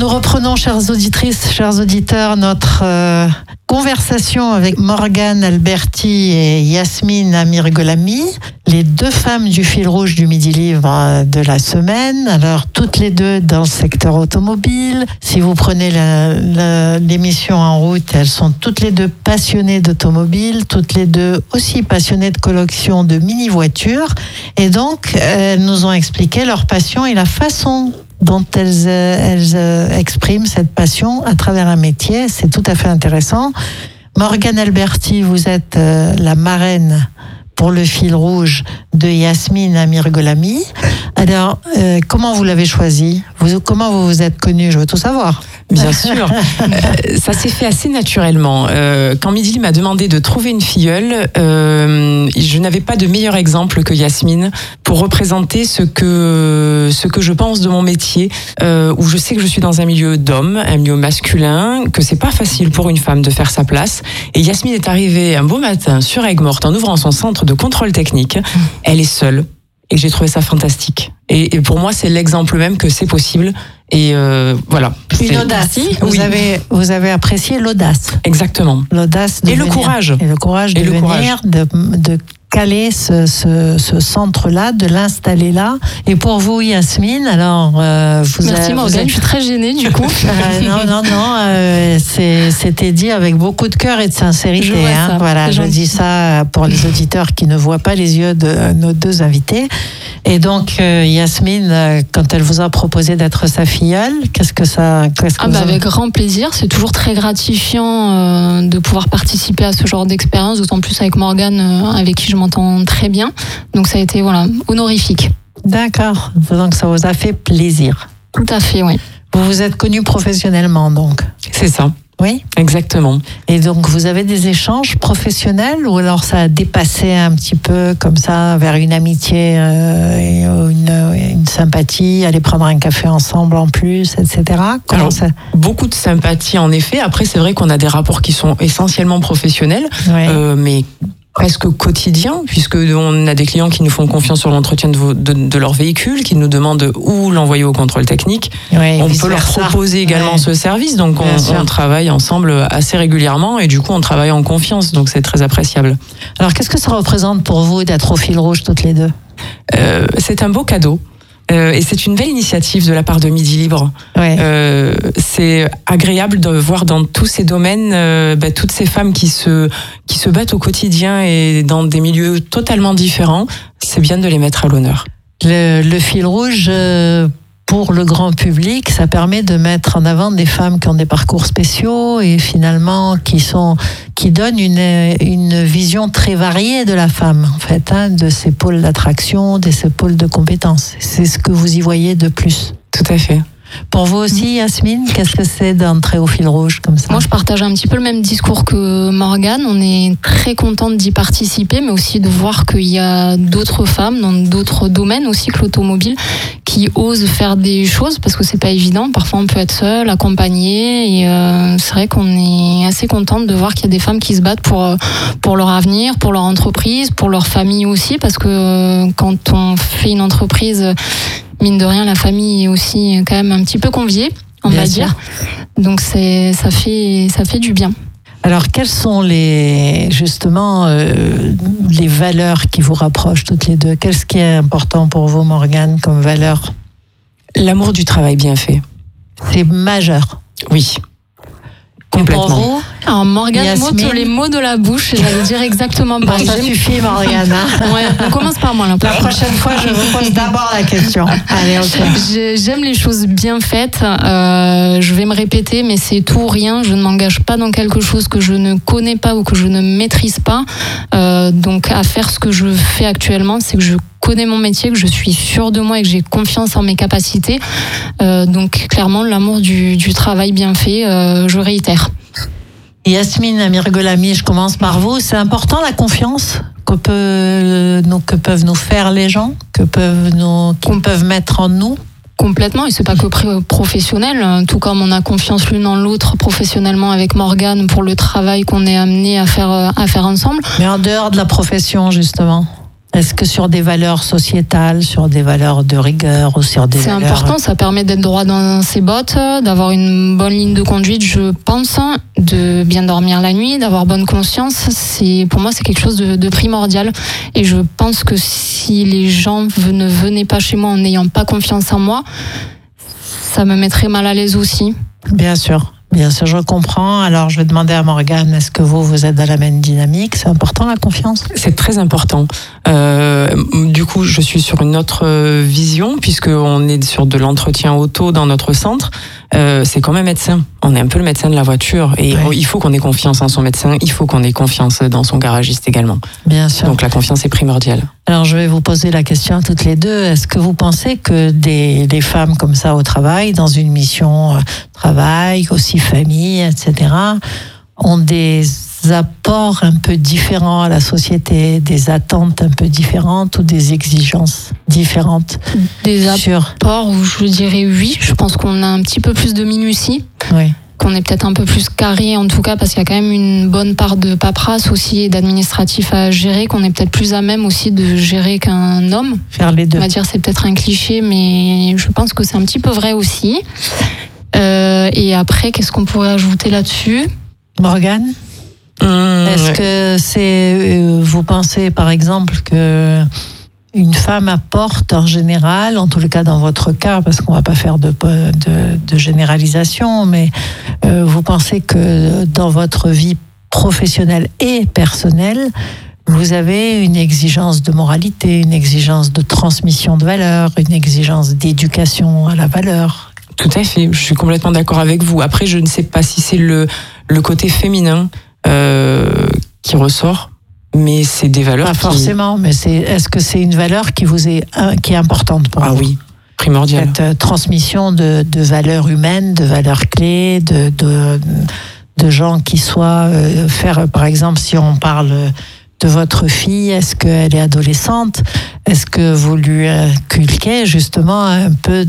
nous reprenons, chères auditrices, chers auditeurs, notre conversation avec Morgane Alberti et Yasmine Amirgolami, les deux femmes du fil rouge du Midi Libre de la semaine. Alors, toutes les deux dans le secteur automobile. Si vous prenez l'émission En route, elles sont toutes les deux passionnées d'automobile, toutes les deux aussi passionnées de collection de mini-voitures. Et donc, elles nous ont expliqué leur passion et la façon dont elles expriment cette passion à travers un métier. C'est tout à fait intéressant. Morgane Alberti, vous êtes la marraine pour le fil rouge de Yasmine Amirgolami. Alors, comment vous l'avez choisi ? Comment vous vous êtes connue ? Je veux tout savoir. Bien sûr. Ça s'est fait assez naturellement. Quand Midi m'a demandé de trouver une filleule, je n'avais pas de meilleur exemple que Yasmine pour représenter ce que je pense de mon métier, où je sais que je suis dans un milieu d'hommes, un milieu masculin, que c'est pas facile pour une femme de faire sa place. Et Yasmine est arrivée un beau matin sur Aigues-Mortes en ouvrant son centre de contrôle technique. Elle est seule. Et j'ai trouvé ça fantastique. Et pour moi, c'est l'exemple même que c'est possible. Et voilà. Une audace. Vous avez apprécié l'audace. Exactement. L'audace et le courage. Et le courage de venir, de caler ce centre-là, de l'installer là. Et pour vous, Yasmine, alors Merci Morgane, je suis très gênée du coup. Non, c'était dit avec beaucoup de cœur et de sincérité. Je dis ça pour les auditeurs qui ne voient pas les yeux de nos deux invités. Et donc, Yasmine, quand elle vous a proposé d'être sa filleule, avec grand plaisir. C'est toujours très gratifiant de pouvoir participer à ce genre d'expérience, d'autant plus avec Morgane, avec qui je m'entends très bien. Donc ça a été honorifique. D'accord. Donc ça vous a fait plaisir. Tout à fait, oui. Vous vous êtes connus professionnellement, donc. C'est ça. Oui, exactement. Et donc, vous avez des échanges professionnels ou alors ça a dépassé un petit peu comme ça vers une amitié et une sympathie, aller prendre un café ensemble en plus, etc. Beaucoup de sympathie en effet. Après, c'est vrai qu'on a des rapports qui sont essentiellement professionnels, mais presque quotidien, puisque on a des clients qui nous font confiance sur l'entretien de leur véhicule, qui nous demandent où l'envoyer au contrôle technique. On peut leur proposer également ce service, donc on travaille ensemble assez régulièrement et du coup on travaille en confiance, donc c'est très appréciable. Alors qu'est-ce que ça représente pour vous d'être au fil rouge toutes les deux ? C'est un beau cadeau. Et c'est une belle initiative de la part de Midi Libre. C'est agréable de voir dans tous ces domaines toutes ces femmes qui se battent au quotidien et dans des milieux totalement différents. C'est bien de les mettre à l'honneur. Le fil rouge, pour le grand public, ça permet de mettre en avant des femmes qui ont des parcours spéciaux et finalement qui donnent une vision très variée de la femme, en fait, de ses pôles d'attraction, de ses pôles de compétences. C'est ce que vous y voyez de plus. Tout à fait. Pour vous aussi, Yasmine, qu'est-ce que c'est d'entrer au fil rouge comme ça ? Moi, je partage un petit peu le même discours que Morgane. On est très contente d'y participer, mais aussi de voir qu'il y a d'autres femmes dans d'autres domaines aussi que l'automobile qui osent faire des choses parce que c'est pas évident. Parfois, on peut être seul, accompagné, et c'est vrai qu'on est assez contente de voir qu'il y a des femmes qui se battent pour leur avenir, pour leur entreprise, pour leur famille aussi, parce que quand on fait une entreprise, mine de rien, la famille est aussi quand même un petit peu conviée, on va dire. Donc ça fait du bien. Alors, quelles sont les valeurs qui vous rapprochent toutes les deux ? Qu'est-ce qui est important pour vous, Morgane, comme valeur ? L'amour du travail bien fait. C'est majeur. Oui. Complètement. Et pour vous, alors Morgane m'ôte les mots de la bouche et j'allais dire exactement pareil. Ça suffit, Morgane. On commence par moi. La prochaine fois, je vous pose d'abord la question. Allez, ok. J'aime les choses bien faites. Je vais me répéter, mais c'est tout ou rien. Je ne m'engage pas dans quelque chose que je ne connais pas ou que je ne maîtrise pas. Donc, à faire ce que je fais actuellement, c'est que je connais mon métier, que je suis sûre de moi et que j'ai confiance en mes capacités. Donc, clairement, l'amour du travail bien fait, je réitère. Yasmine Amirgolami, je commence par vous. C'est important la confiance que peuvent nous faire les gens, qu'ils peuvent mettre en nous. Complètement, et c'est pas que professionnel, tout comme on a confiance l'une en l'autre professionnellement avec Morgane pour le travail qu'on est amené à faire ensemble. Mais en dehors de la profession, justement. Est-ce que sur des valeurs sociétales, sur des valeurs de rigueur ou sur des valeurs... C'est important, ça permet d'être droit dans ses bottes, d'avoir une bonne ligne de conduite, je pense, de bien dormir la nuit, d'avoir bonne conscience. Pour moi, c'est quelque chose de primordial. Et je pense que si les gens ne venaient pas chez moi en n'ayant pas confiance en moi, ça me mettrait mal à l'aise aussi. Bien sûr, je comprends. Alors, je vais demander à Morgane, est-ce que vous êtes dans la même dynamique? C'est important, la confiance? C'est très important. Du coup, je suis sur une autre vision, puisqu'on est sur de l'entretien auto dans notre centre. C'est comme un médecin. On est un peu le médecin de la voiture. Et il faut qu'on ait confiance en son médecin. Il faut qu'on ait confiance dans son garagiste également. Bien sûr. Donc la confiance est primordiale. Alors je vais vous poser la question à toutes les deux. Est-ce que vous pensez que des femmes comme ça au travail, dans une mission travail, aussi famille, etc., ont des apports un peu différents à la société, des attentes un peu différentes ou des exigences différentes? Des apports, je dirais oui. Je pense qu'on a un petit peu plus de minutie. Oui. Qu'on est peut-être un peu plus carré en tout cas, parce qu'il y a quand même une bonne part de paperasse aussi et d'administratif à gérer, qu'on est peut-être plus à même aussi de gérer qu'un homme. Faire les deux. On va dire c'est peut-être un cliché, mais je pense que c'est un petit peu vrai aussi. Et après, qu'est-ce qu'on pourrait ajouter là-dessus? Morgane, est-ce que vous pensez par exemple que une femme apporte en général, en tout cas dans votre cas, parce qu'on ne va pas faire de généralisation, mais vous pensez que dans votre vie professionnelle et personnelle, vous avez une exigence de moralité, une exigence de transmission de valeurs, une exigence d'éducation à la valeur? Tout à fait, je suis complètement d'accord avec vous. Après, je ne sais pas si c'est le côté féminin qui ressort. Mais c'est des valeurs. Pas forcément, mais est-ce que c'est une valeur qui est importante pour vous? Ah oui, primordiale. Cette transmission de valeurs humaines, de valeurs clés, de gens qui soient faire, par exemple, si on parle de votre fille, est-ce qu'elle est adolescente? Est-ce que vous lui inculquez justement un peu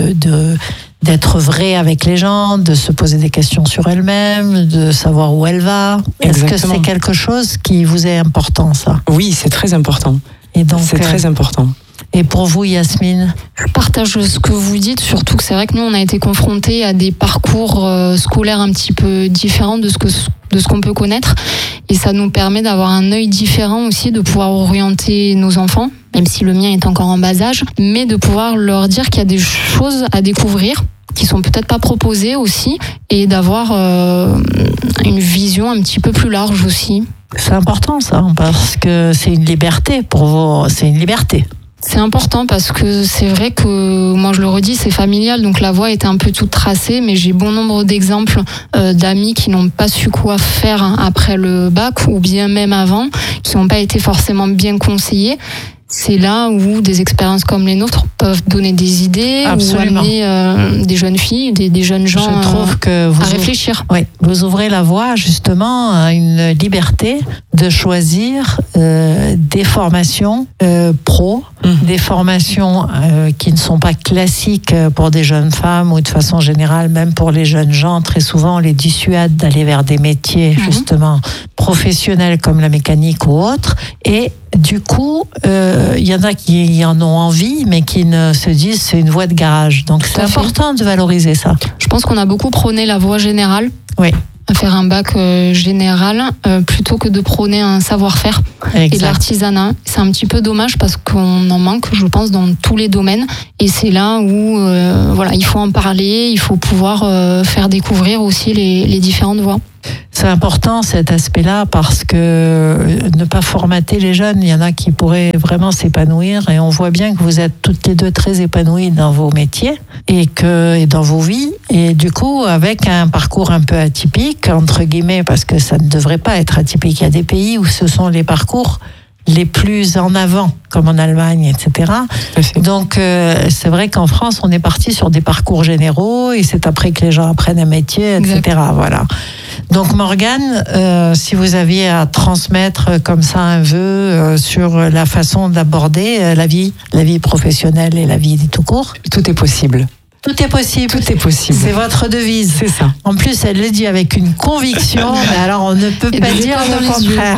d'être vraie avec les gens, de se poser des questions sur elle-même, de savoir où elle va? Est-ce que c'est quelque chose qui vous est important, ça? Oui, c'est très important. Et donc, c'est très important. Et pour vous, Yasmine? Je partage ce que vous dites, surtout que c'est vrai que nous, on a été confrontés à des parcours scolaires un petit peu différents de ce qu'on peut connaître. Et ça nous permet d'avoir un œil différent aussi, de pouvoir orienter nos enfants, même si le mien est encore en bas âge, mais de pouvoir leur dire qu'il y a des choses à découvrir qui sont peut-être pas proposées aussi, et d'avoir une vision un petit peu plus large aussi. C'est important ça, parce que c'est une liberté pour vous, c'est une liberté. C'est important parce que c'est vrai que, moi je le redis, c'est familial, donc la voie était un peu toute tracée, mais j'ai bon nombre d'exemples d'amis qui n'ont pas su quoi faire après le bac, ou bien même avant, qui n'ont pas été forcément bien conseillés. C'est là où des expériences comme les nôtres peuvent donner des idées. Absolument. Ou amener des jeunes filles, des jeunes gens Je trouve que à réfléchir. Oui, vous ouvrez la voie justement à une liberté de choisir des formations pro, des formations qui ne sont pas classiques pour des jeunes femmes, ou de façon générale même pour les jeunes gens. Très souvent on les dissuade d'aller vers des métiers justement professionnels comme la mécanique ou autre, et du coup, il y en a qui en ont envie, mais qui ne se disent c'est une voie de garage. Donc c'est important de valoriser ça. Je pense qu'on a beaucoup prôné la voie générale. Oui. À faire un bac général plutôt que de prôner un savoir-faire et de l'artisanat. C'est un petit peu dommage parce qu'on en manque, je pense, dans tous les domaines. Et c'est là où il faut en parler, il faut pouvoir faire découvrir aussi les différentes voies. C'est important cet aspect-là, parce que ne pas formater les jeunes, il y en a qui pourraient vraiment s'épanouir, et on voit bien que vous êtes toutes les deux très épanouies dans vos métiers et dans vos vies, et du coup avec un parcours un peu atypique, entre guillemets, parce que ça ne devrait pas être atypique. Il y a des pays où ce sont les parcours les plus en avant, comme en Allemagne, etc. Donc c'est vrai qu'en France, on est parti sur des parcours généraux, et c'est après que les gens apprennent un métier, etc. Exact. Voilà. Donc Morgane, si vous aviez à transmettre comme ça un vœu sur la façon d'aborder la vie professionnelle et la vie tout court. Tout est possible. Tout est possible. Tout est possible. C'est votre devise. C'est ça. En plus, elle le dit avec une conviction, mais alors on ne peut pas dire le contraire.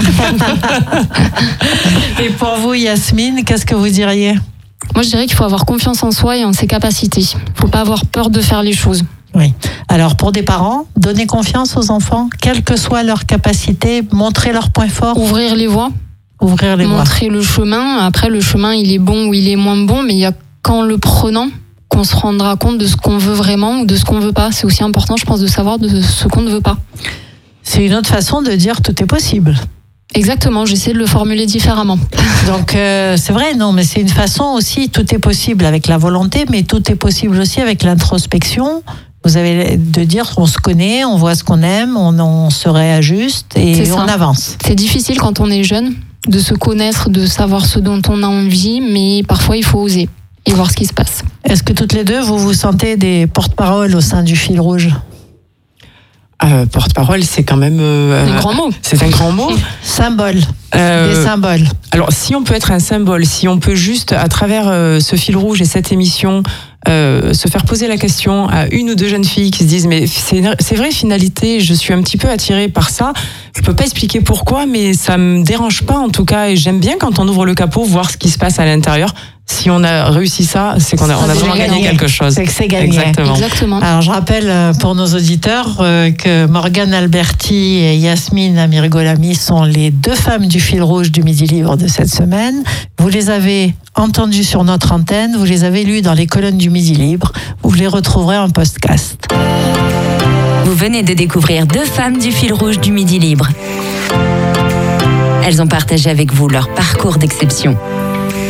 Et pour vous, Yasmine, qu'est-ce que vous diriez ? Moi, je dirais qu'il faut avoir confiance en soi et en ses capacités. Il ne faut pas avoir peur de faire les choses. Oui. Alors, pour des parents, donner confiance aux enfants, quelle que soit leur capacité, montrer leurs points forts. Ouvrir les voies. Ouvrir les voies. Montrer le chemin. Après, le chemin, il est bon ou il est moins bon, mais il y a qu'en le prenant qu'on se rendra compte de ce qu'on veut vraiment ou de ce qu'on veut pas. C'est aussi important, je pense, de savoir de ce qu'on ne veut pas. C'est une autre façon de dire tout est possible. Exactement, j'essaie de le formuler différemment. Donc c'est vrai, non, mais c'est une façon aussi, tout est possible avec la volonté, mais tout est possible aussi avec l'introspection. Vous avez de dire on se connaît, on voit ce qu'on aime, on se réajuste et on avance. C'est difficile quand on est jeune de se connaître, de savoir ce dont on a envie, mais parfois il faut oser et voir ce qui se passe. Est-ce que toutes les deux, vous vous sentez des porte-paroles au sein du Fil Rouge ? Porte-parole, c'est quand même un grand mot. C'est un grand mot. Symbole. Des symboles. Alors, si on peut être un symbole, si on peut juste, à travers ce Fil Rouge et cette émission, se faire poser la question à une ou deux jeunes filles qui se disent mais c'est vrai, finalité, je suis un petit peu attirée par ça. Je peux pas expliquer pourquoi, mais ça me dérange pas en tout cas, et j'aime bien quand on ouvre le capot voir ce qui se passe à l'intérieur. Si on a réussi ça, c'est qu'on a vraiment gagné quelque chose. C'est que c'est gagné. Exactement. Alors je rappelle pour nos auditeurs que Morgane Alberti et Yasmine Amirgolami sont les deux femmes du Fil Rouge du Midi Libre de cette semaine. Vous les avez entendues sur notre antenne, vous les avez lues dans les colonnes du Midi Libre. Vous les retrouverez en podcast. Vous venez de découvrir deux femmes du Fil Rouge du Midi Libre. Elles ont partagé avec vous leur parcours d'exception.